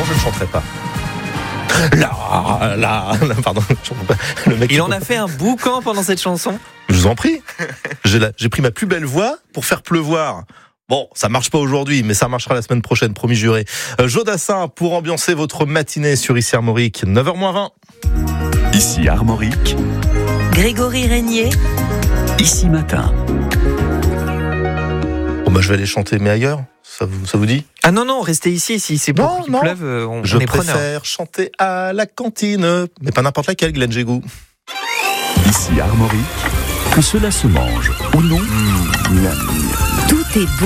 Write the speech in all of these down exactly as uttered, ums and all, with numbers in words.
je ne chanterai pas. Là, là, là, pardon, le mec. Il en a fait un boucan pendant cette chanson. Je vous en prie. J'ai, la, j'ai pris ma plus belle voix pour faire pleuvoir. Bon, ça marche pas aujourd'hui, mais ça marchera la semaine prochaine, promis juré. Euh, Jodassin pour ambiancer votre matinée sur Ici Armorique, neuf heures moins vingt. Ici Armorique, Grégory Régnier, Ici Matin. Bon bah je vais aller chanter, mais ailleurs. Ça vous, ça vous dit ? Ah non, non, restez ici. Si c'est pour Non, qu'il non. pleuve, on, Je on est preneur. préfère chanter à la cantine, mais pas n'importe laquelle, Glenn Jégou. Ici Armorique, que cela se mange ou non, mmh, la tout est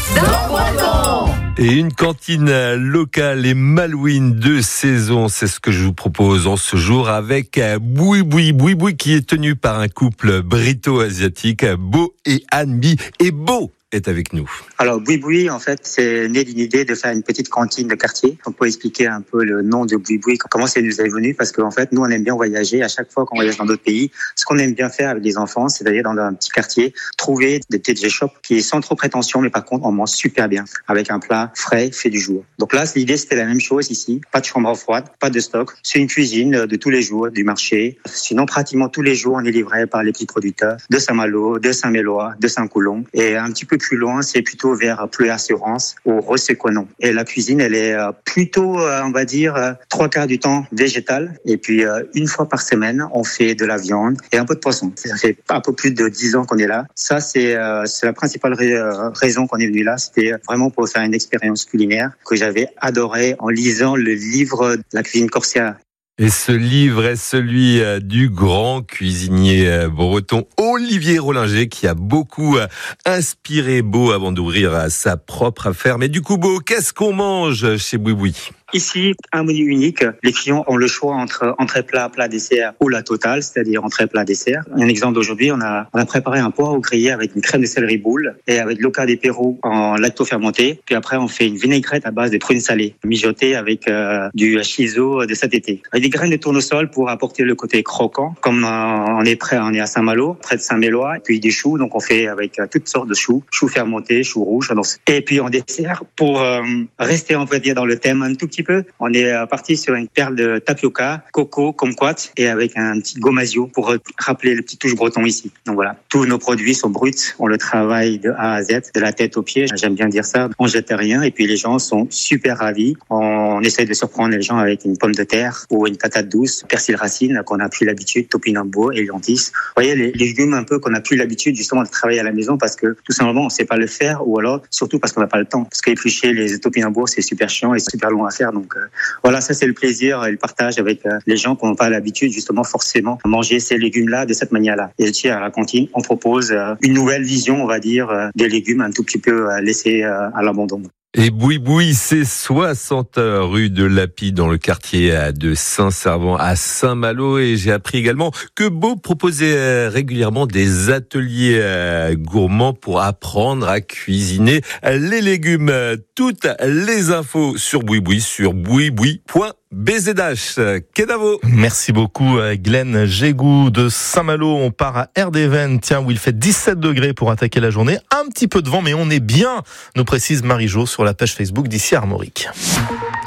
bon. Et une cantine locale et Malouine de saison, c'est ce que je vous propose en ce jour avec Boui Boui Boui Boui qui est tenu par un couple brito-asiatique, Beau et Anne-Bi. Et Beau est avec nous. Alors, Boui Boui, en fait, c'est né d'une idée de faire une petite cantine de quartier. On peut expliquer un peu le nom de Boui Boui, comment ça nous est venu, parce qu'en fait, nous, on aime bien voyager. À chaque fois qu'on voyage dans d'autres pays, ce qu'on aime bien faire avec les enfants, c'est d'aller dans un petit quartier, trouver des petites shops qui sont sans trop prétention, mais par contre, on mange super bien, avec un plat frais, fait du jour. Donc là, l'idée, c'était la même chose ici. Pas de chambre froide, pas de stock. C'est une cuisine de tous les jours, du marché. Sinon, pratiquement tous les jours, on est livré par les petits producteurs de Saint-Malo, de Saint-Mélois, de Saint-Coulomb. Et un petit peu plus loin, c'est plutôt vers Pleu Assurance ou Rosseconon. Et la cuisine, elle est plutôt, on va dire, trois quarts du temps végétale. Et puis, une fois par semaine, on fait de la viande et un peu de poisson. Ça fait un peu plus de dix ans qu'on est là. Ça, c'est, c'est la principale raison qu'on est venu là. C'était vraiment pour faire une expérience culinaire que j'avais adorée en lisant le livre de la cuisine corsaire. Et ce livre est celui du grand cuisinier breton Olivier Rollinger qui a beaucoup inspiré Beau avant d'ouvrir sa propre affaire. Mais du coup, Beau, qu'est-ce qu'on mange chez Boui Boui ? Ici, un menu unique. Les clients ont le choix entre entrée plat, plat dessert ou la totale, c'est-à-dire entrée plat dessert. Un exemple d'aujourd'hui, on a, on a préparé un poireau grillé avec une crème de céleri boule et avec l'oca des Pérou en lacto-fermenté. Puis après, on fait une vinaigrette à base de prunes salées, mijotées avec euh, du shiso de cet été. Avec des graines de tournesol pour apporter le côté croquant. Comme euh, on est prêt, on est à Saint-Malo, près de Saint-Mélois, et puis des choux. Donc on fait avec euh, toutes sortes de choux, choux fermentés, choux rouges. Et puis en dessert, pour euh, rester, on peut dire, dans le thème un tout petit peu, on est parti sur une perle de tapioca, coco, kumquat et avec un petit gomasio pour rappeler le petit touche breton ici. Donc voilà, tous nos produits sont bruts, on le travaille de A à Z, de la tête aux pieds, j'aime bien dire ça, on jette rien et puis les gens sont super ravis. On essaie de surprendre les gens avec une pomme de terre ou une patate douce, persil racine qu'on a plus l'habitude, topinambour et lentilles. Vous voyez, les légumes un peu qu'on a plus l'habitude justement de travailler à la maison parce que tout simplement on sait pas le faire ou alors surtout parce qu'on n'a pas le temps. Parce qu'éplucher les topinambours c'est super chiant et super long à faire. Donc euh, voilà, ça c'est le plaisir et le partage avec euh, les gens qui n'ont pas l'habitude justement forcément de manger ces légumes-là de cette manière-là. Et ici à la cantine, on propose euh, une nouvelle vision, on va dire, euh, des légumes un tout petit peu euh, laissés euh, à l'abandon. Et Boui Boui, c'est soixante rue de Lapide dans le quartier de Saint-Servant à Saint-Malo. Et j'ai appris également que Beau proposait régulièrement des ateliers gourmands pour apprendre à cuisiner les légumes. Toutes les infos sur Boui Boui sur boui boui point b z h. Kedavo. Merci beaucoup Glenn Jégou de Saint-Malo. On part à Erdéven, tiens, où il fait dix-sept degrés pour attaquer la journée. Un petit peu de vent, mais on est bien, nous précise Marie-Jo sur la page Facebook d'Ici Armorique.